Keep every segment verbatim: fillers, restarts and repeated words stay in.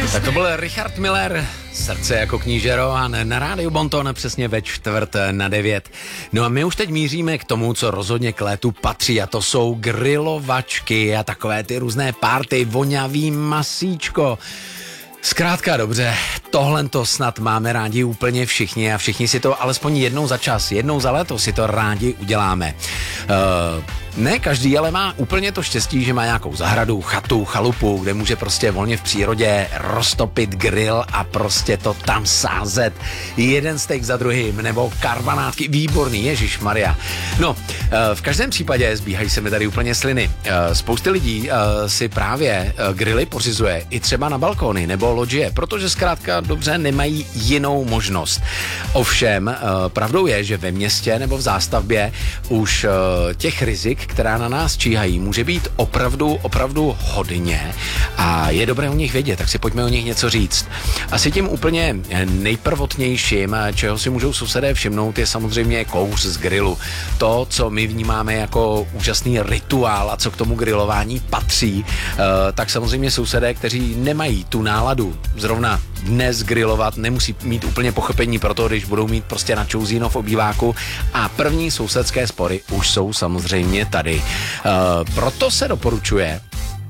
Tak to byl Richard Miller, Srdce jako knížero a na rádiu Bonton přesně ve čtvrt na devět. No a my už teď míříme k tomu, co rozhodně k létu patří, a to jsou grilovačky a takové ty různé party, voňavý masíčko. Zkrátka dobře, tohle to snad máme rádi úplně všichni a všichni si to alespoň jednou za čas, jednou za léto si to rádi uděláme. Uh, ne každý ale má úplně to štěstí, že má nějakou zahradu, chatu, chalupu, kde může prostě volně v přírodě roztopit grill a prostě to tam sázet. Jeden steak za druhým, nebo karbanátky, výborný, ježišmarja. No, uh, v každém případě zbíhají se mi tady úplně sliny. Uh, spousty lidí uh, si právě uh, grily pořizuje i třeba na balkony nebo lodžie, protože zkrátka dobře nemají jinou možnost. Ovšem, pravdou je, že ve městě nebo v zástavbě už těch rizik, která na nás číhají, může být opravdu, opravdu hodně a je dobré o nich vědět, tak si pojďme o nich něco říct. Asi tím úplně nejprvotnějším, čeho si můžou sousedé všimnout, je samozřejmě kouř z grilu. To, co my vnímáme jako úžasný rituál a co k tomu grilování patří, tak samozřejmě sousedé, kteří nemají tu náladu zrovna dnes grilovat, nemusí mít úplně pochopení pro to, když budou mít prostě na čouzíno v obýváku, a první sousedské spory už jsou samozřejmě tady. Uh, proto se doporučuje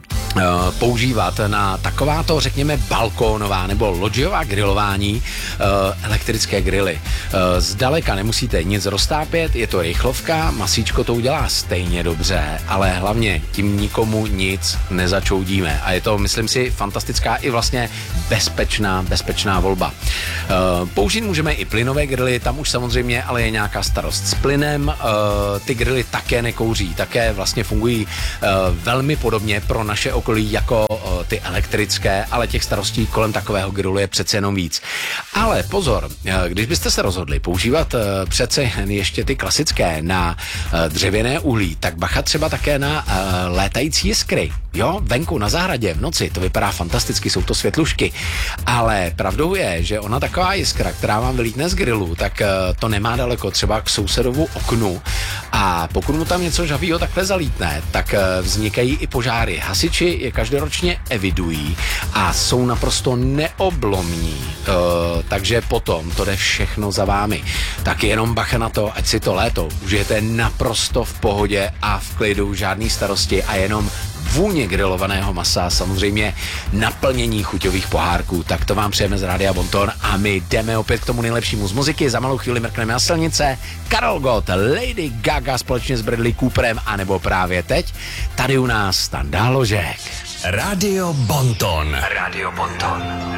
používat na takováto, řekněme, balkónová nebo loďová grilování uh, elektrické grily. Uh, zdaleka nemusíte nic roztápět, je to rychlovka, masíčko to udělá stejně dobře, ale hlavně tím nikomu nic nezačoudíme. A je to, myslím si, fantastická i vlastně bezpečná, bezpečná volba. Uh, použít můžeme i plynové grily, tam už samozřejmě ale je nějaká starost s plynem. Uh, ty grily také nekouří, také vlastně fungují uh, velmi podobně pro naše okolí jako o, ty elektrické, ale těch starostí kolem takového grilu je přece jenom víc. Ale pozor, když byste se rozhodli používat uh, přece ještě ty klasické na uh, dřevěné uhlí, tak bacha třeba také na uh, létající jiskry. Jo, venku na zahradě v noci, to vypadá fantasticky, jsou to světlušky. Ale pravdou je, že ona taková jiskra, která vám vylítne z grilu, tak uh, to nemá daleko třeba k sousedovu oknu, a pokud mu tam něco žavýho takhle zalítne, tak uh, vznikají i požáry. Hasiči je každoročně evidují a jsou naprosto neoblomní. Uh, takže potom to jde všechno za vámi. Tak jenom bacha na to, ať si to léto užijete naprosto v pohodě a v klidu, žádný starosti a jenom vůně grilovaného masa, samozřejmě naplnění chuťových pohárků. Tak to vám přejeme z Rádia Bonton a my jdeme opět k tomu nejlepšímu z muziky. Za malou chvíli mrkneme na silnice. Karol Gott, Lady Gaga společně s Bradley Cooperem, anebo právě teď tady u nás Standa Ložek. Rádio Bonton. Rádio Bonton.